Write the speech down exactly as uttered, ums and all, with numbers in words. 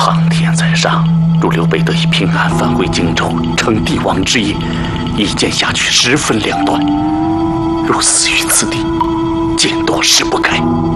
苍天在上，如刘备得以平安返回荆州，成帝王之业，一剑下去，十分两断。若死于此地，剑多势不开。